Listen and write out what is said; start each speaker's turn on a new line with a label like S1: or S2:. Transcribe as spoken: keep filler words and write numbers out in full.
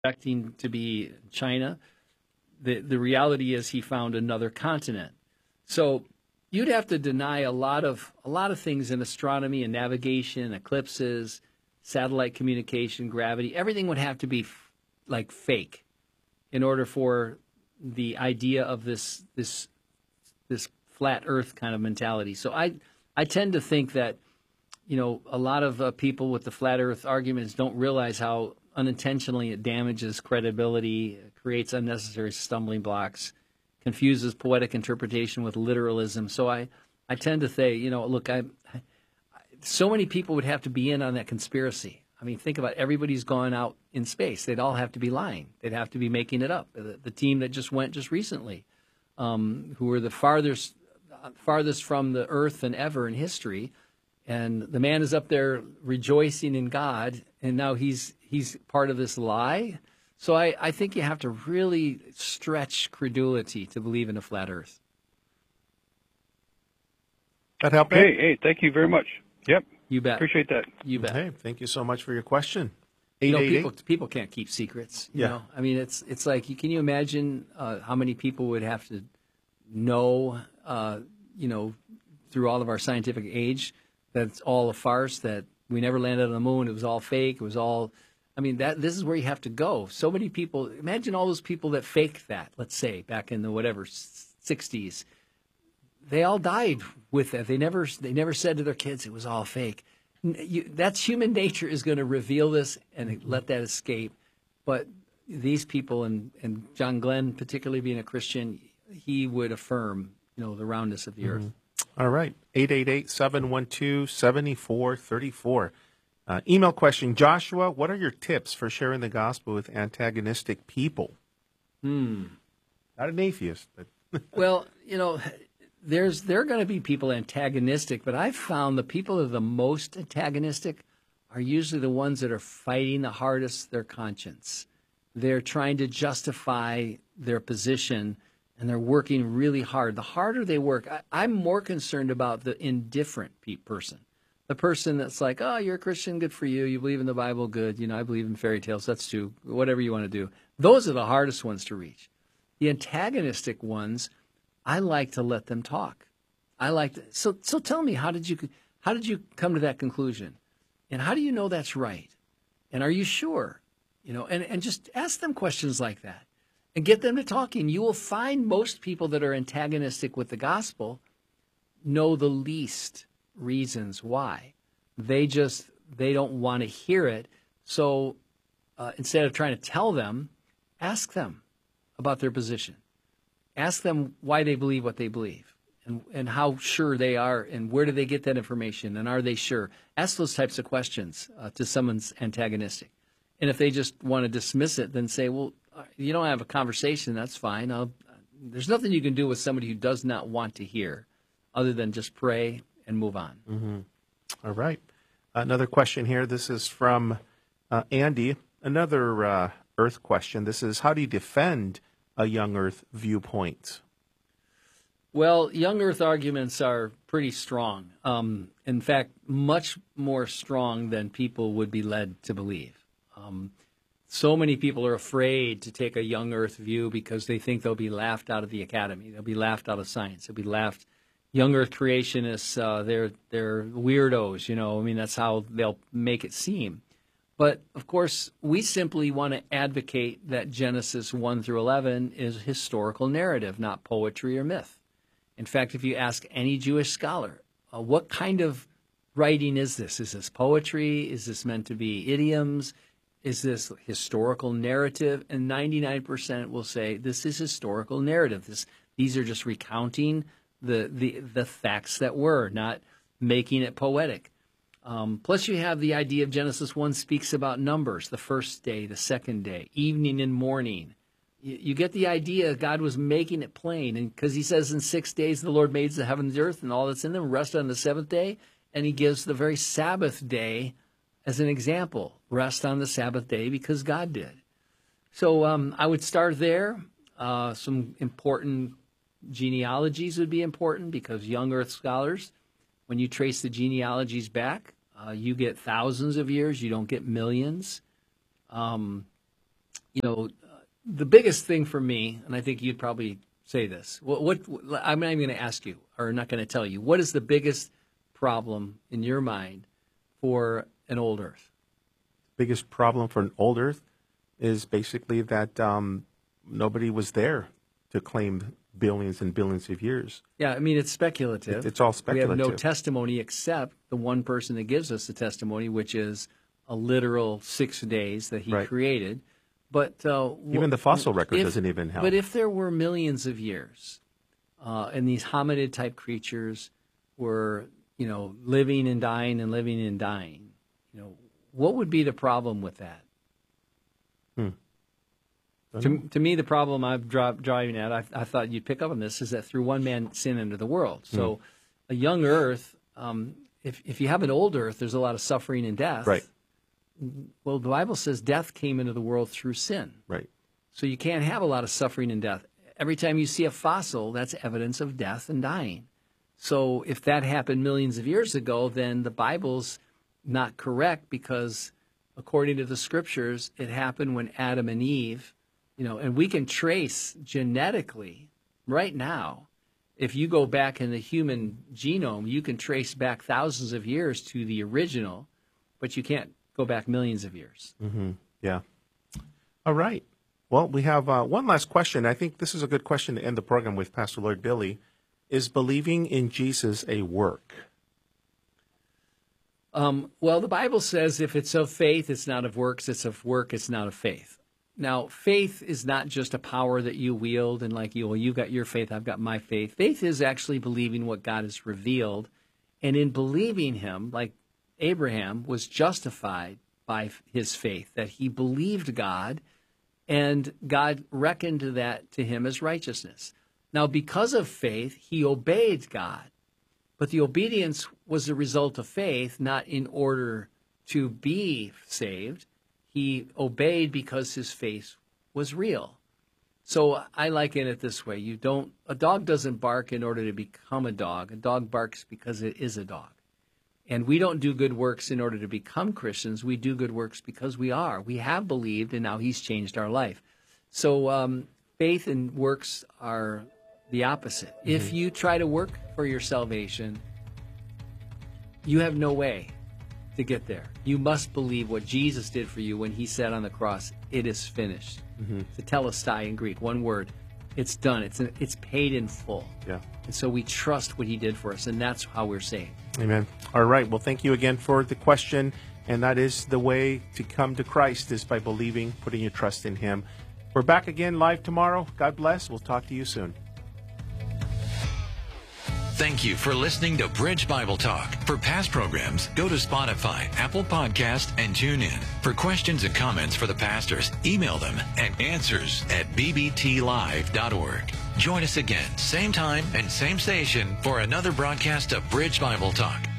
S1: expecting to be China. The, the reality is he found another continent. So you'd have to deny a lot of a lot of things in astronomy and navigation, eclipses, satellite communication, gravity. Everything would have to be f- like fake in order for the idea of this this this flat Earth kind of mentality. So I I tend to think that, you know, a lot of uh, people with the flat Earth arguments don't realize how unintentionally it damages credibility, creates unnecessary stumbling blocks, confuses poetic interpretation with literalism. So I, I tend to say, you know, look, I, I, so many people would have to be in on that conspiracy. I mean, think about it. Everybody's gone out in space. They'd all have to be lying. They'd have to be making it up. The, the team that just went just recently, um, who were the farthest, farthest from the Earth than ever in history, and the man is up there rejoicing in God, and now he's he's part of this lie. So I, I think you have to really stretch credulity to believe in a flat Earth.
S2: That help?
S3: Hey, hey, thank you very much. Yep.
S1: You bet.
S3: Appreciate that.
S1: You bet.
S2: Hey, thank you so much for your question.
S1: You know, people people can't keep secrets. You
S2: Yeah.
S1: know? I mean, it's it's like, can you imagine uh, how many people would have to know, uh, you know, through all of our scientific age, that it's all a farce, that we never landed on the moon, it was all fake, it was all, I mean, that this is where you have to go. So many people, imagine all those people that faked that, let's say, back in the whatever, sixties. They all died with that. They never they never said to their kids it was all fake. You, that's human nature is going to reveal this and let that escape. But these people, and, and John Glenn particularly being a Christian, he would affirm, you know, the roundness of the
S2: Mm-hmm.
S1: earth.
S2: All right. eight eight eight, seven one two, seven four three four. Uh, email question. Joshua, what are your tips for sharing the gospel with antagonistic people?
S1: Hmm.
S2: Not an atheist, but
S1: Well, you know, there's there are going to be people antagonistic, but I've found the people that are the most antagonistic are usually the ones that are fighting the hardest their conscience. They're trying to justify their position, and they're working really hard. The harder they work, I, I'm more concerned about the indifferent pe- person. The person that's like, oh, you're a Christian, good for you. You believe in the Bible, good. You know, I believe in fairy tales, that's true. Whatever you want to do. Those are the hardest ones to reach. The antagonistic ones, I like to let them talk. I like to, so so tell me, how did you how did you come to that conclusion? And how do you know that's right? And are you sure? You know, and, and just ask them questions like that and get them to talking. You will find most people that are antagonistic with the gospel know the least reasons why. They just they don't want to hear it. So uh, instead of trying to tell them, ask them about their position. Ask them why they believe what they believe, and, and how sure they are, and where do they get that information, and are they sure? Ask those types of questions uh, to someone's antagonistic. And if they just want to dismiss it, then say, well, you don't have a conversation, that's fine. I'll, there's nothing you can do with somebody who does not want to hear other than just pray and move on.
S2: Mm-hmm. All right. Another question here. This is from uh, Andy. Another uh, Earth question. This is, how do you defend a young Earth viewpoint?
S1: Well, young Earth arguments are pretty strong. Um, in fact, much more strong than people would be led to believe. Um, so many people are afraid to take a young Earth view because they think they'll be laughed out of the academy. They'll be laughed out of science. They'll be laughed. Young Earth creationists, uh, they're they're weirdos. You know, I mean, that's how they'll make it seem. But, of course, we simply want to advocate that Genesis one through eleven is historical narrative, not poetry or myth. In fact, if you ask any Jewish scholar, uh, what kind of writing is this? Is this poetry? Is this meant to be idioms? Is this historical narrative? And ninety-nine percent will say this is historical narrative. This, these are just recounting the, the, the facts that were, not making it poetic. Um, plus, you have the idea of Genesis one speaks about numbers, the first day, the second day, evening and morning. You, you get the idea God was making it plain. And because he says in six days the Lord made the heavens and the earth and all that's in them, rest on the seventh day. And he gives the very Sabbath day as an example. Rest on the Sabbath day because God did. So um, I would start there. Uh, some important genealogies would be important because young Earth scholars, when you trace the genealogies back, uh, you get thousands of years. You don't get millions. Um, you know, the biggest thing for me, and I think you'd probably say this, what, what I'm not even going to ask you, or not going to tell you, what is the biggest problem in your mind for an old Earth?
S2: Biggest problem for an old Earth is basically that um, nobody was there to claim billions and billions of years.
S1: Yeah, I mean, it's speculative.
S2: It, it's all speculative.
S1: We have no testimony except the one person that gives us the testimony, which is a literal six days that he
S2: right.
S1: created. But uh,
S2: even the fossil record
S1: if,
S2: doesn't even help.
S1: But if there were millions of years, uh, and these hominid-type creatures were, you know, living and dying and living and dying, you know, what would be the problem with that?
S2: Hmm.
S1: To, to me, the problem I'm dri- driving at, I, I thought you'd pick up on this, is that through one man sin into the world. So, hmm. a young Earth, um, if if you have an old Earth, there's a lot of suffering and death.
S2: Right.
S1: Well, the Bible says death came into the world through sin.
S2: Right.
S1: So you can't have a lot of suffering and death. Every time you see a fossil, that's evidence of death and dying. So if that happened millions of years ago, then the Bible's not correct, because according to the Scriptures, it happened when Adam and Eve, you know, and we can trace genetically right now, if you go back in the human genome, you can trace back thousands of years to the original, but you can't go back millions of years.
S2: Mm-hmm. Yeah. All right. Well, we have uh, one last question. I think this is a good question to end the program with, Pastor Lloyd Billy. Is believing in Jesus a work?
S1: Um, well, the Bible says if it's of faith, it's not of works. It's of work, it's not of faith. Now, faith is not just a power that you wield and like, you, well, you've got your faith, I've got my faith. Faith is actually believing what God has revealed. And in believing him, like Abraham was justified by his faith, that he believed God, and God reckoned that to him as righteousness. Now, because of faith, he obeyed God. But the obedience was the result of faith, not in order to be saved. He obeyed because his faith was real. So I liken it this way. You don't, a dog doesn't bark in order to become a dog. A dog barks because it is a dog. And we don't do good works in order to become Christians. We do good works because we are. We have believed, and now he's changed our life. So um, faith and works are the opposite. Mm-hmm. If you try to work for your salvation, you have no way to get there. You must believe what Jesus did for you when he said on the cross, "It is finished." Mm-hmm. Tetelestai in Greek, one word. It's done. It's an, it's paid in full.
S2: Yeah.
S1: And so we trust what he did for us, and that's how we're saved.
S2: Amen. All right. Well, thank you again for the question. And that is the way to come to Christ, is by believing, putting your trust in him. We're back again live tomorrow. God bless. We'll talk to you soon.
S4: Thank you for listening to Bridge Bible Talk. For past programs, go to Spotify, Apple Podcast, and tune in. For questions and comments for the pastors, email them at answers at b b t live dot org. Join us again, same time and same station, for another broadcast of Bridge Bible Talk.